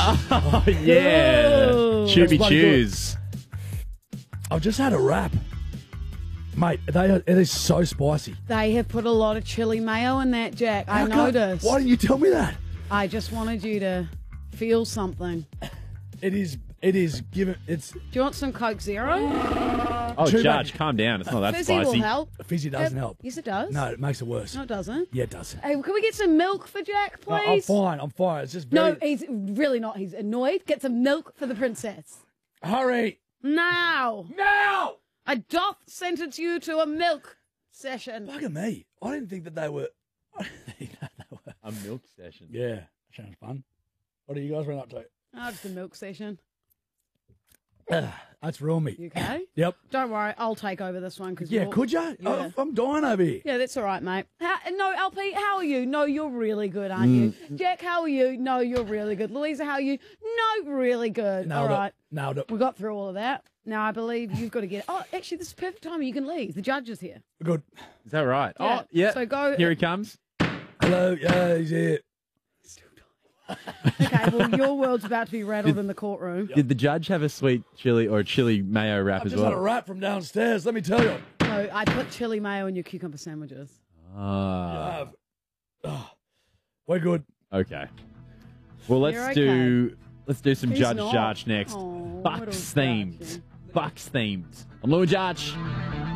Oh, yeah. Whoa. Chubby That's bloody chews. I've just had a wrap. Mate, it is so spicy. They have put a lot of chili mayo in that, Jack. I How come- noticed. Why didn't you tell me that? I just wanted you to feel something. It is given. It's Do you want some Coke Zero? Oh, Too Judge, much. calm down. It's not that Fizzy will spicy. help. fizzy doesn't help. Yes, it does. No, it makes it worse. No, it doesn't. Yeah, it does. Hey, can we get some milk for Jack, No, please? I'm fine. It's just very... No, he's really not. He's annoyed. Get some milk for the princess. Hurry! Now! Now! I doth sentence you to a milk session. Bugger me. I didn't think that they were... A milk session. Yeah, sounds fun. What are you guys run up to? Oh, just a milk session. That's real me. You okay? Yep. Don't worry, I'll take over this one. Cause Yeah, you're- could you? Yeah. I'm dying over here. Yeah, that's all right, mate. No, LP, how are you? No, you're really good, aren't you? Jack, how are you? No, you're really good. Louisa, how are you? No, really good. All right. Nailed it. We got through all of that. Now I believe you've got to get... Oh, actually, this is perfect timing. You can leave. The judge is here. Good. Is that right? Yeah. Oh, yeah. So go... Here he comes. Hello, yeah, he's here. Okay, well, your world's about to be rattled in the courtroom. Did the judge have a sweet chili or a chili mayo wrap I've as just had a well? wrap from downstairs, let me tell you. No, I put chili mayo in your cucumber sandwiches. Ah, We're good. okay. Well, let's You're do some He's Judge not. Jarch next. Oh, Bucks little themed. Jarch, Bucks themed. I'm Louis Jarch.